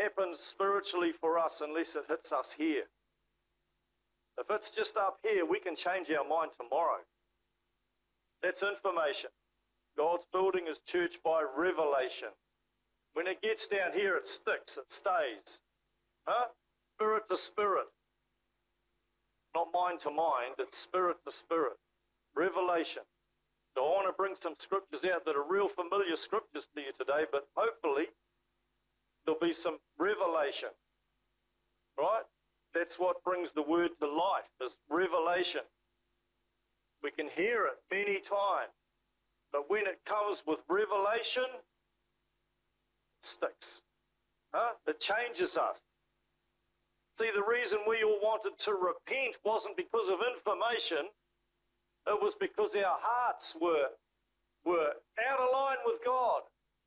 happen spiritually for us unless it hits us here. If it's just up here, we can change our mind tomorrow. That's information. God's building His church by revelation. When it gets down here, it sticks, it stays. Spirit to spirit. Not mind to mind, it's spirit to spirit. Revelation. So I want to bring some scriptures out that are real familiar scriptures to you today, but hopefully there'll be some revelation. Right? That's what brings the word to life, is revelation. We can hear it many times, but when it comes with revelation, it sticks. It changes us. See, the reason we all wanted to repent wasn't because of information. It was because our hearts were out of line with God.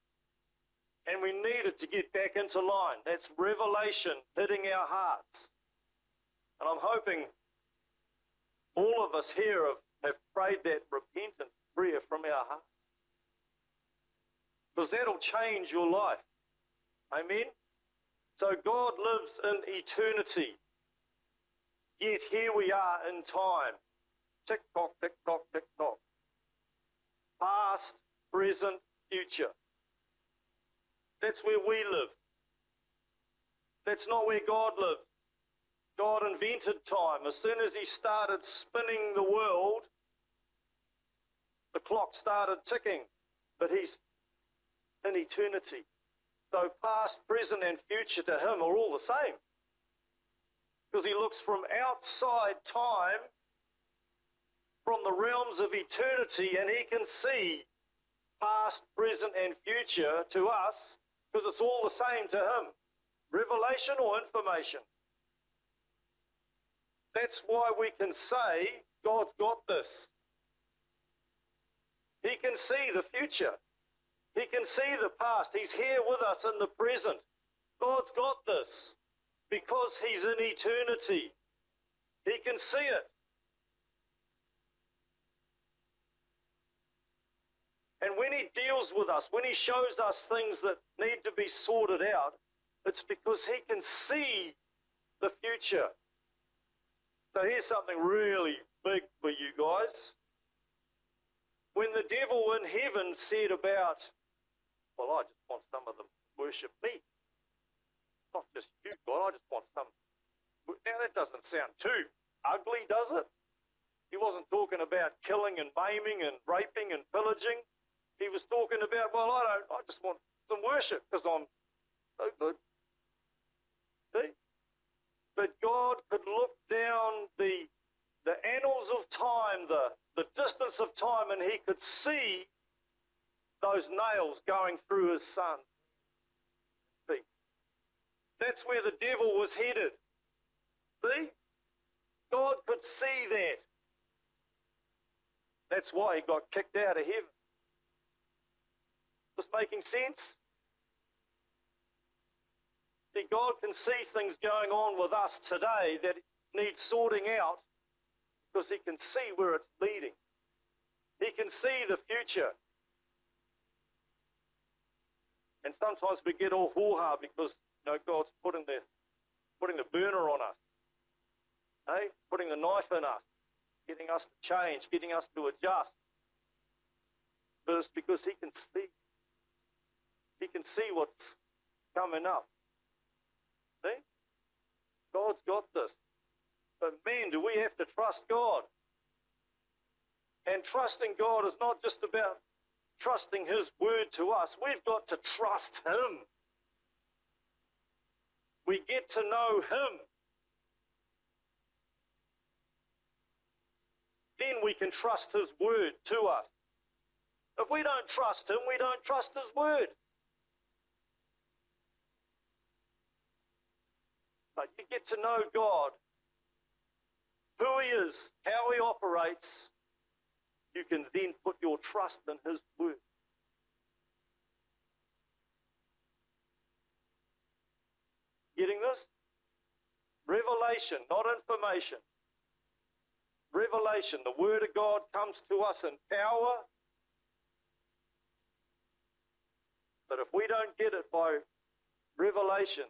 And we needed to get back into line. That's revelation hitting our hearts. And I'm hoping all of us here have prayed that repentance prayer from our heart. Because that'll change your life. Amen? So God lives in eternity. Yet here we are in time. Tick-tock, tick-tock, tick-tock. Past, present, future. That's where we live. That's not where God lives. God invented time. As soon as He started spinning the world, the clock started ticking. But He's in eternity. So past, present and future to Him are all the same. Because He looks from outside time, from the realms of eternity, and He can see past, present and future to us, because it's all the same to Him. Revelation or information. That's why we can say, God's got this. He can see the future. He can see the past. He's here with us in the present. God's got this because He's in eternity. He can see it. And when He deals with us, when He shows us things that need to be sorted out, it's because He can see the future. So here's something really big for you guys. When the devil in heaven said about, well, I just want some of them to worship me. Not just you, God, I just want some. Now that doesn't sound too ugly, does it? He wasn't talking about killing and maiming and raping and pillaging. He was talking about, well, I just want some worship because I'm so good. See? But God could look down the annals of time, the distance of time, and He could see those nails going through His Son's feet. That's where the devil was headed. See? God could see that. That's why He got kicked out of heaven. This making sense? See, God can see things going on with us today that need sorting out because He can see where it's leading. He can see the future. And sometimes we get all hoo-ha because God's putting the burner on us. Putting the knife in us, getting us to change, getting us to adjust. But it's because He can see. He can see what's coming up. See? God's got this. But man, do we have to trust God. And trusting God is not just about trusting His word to us. We've got to trust Him. We get to know Him. Then we can trust His word to us. If we don't trust Him, we don't trust His word. But you get to know God, who He is, how He operates. You can then put your trust in His word. Getting this? Revelation, not information. Revelation, the Word of God comes to us in power. But if we don't get it by revelation,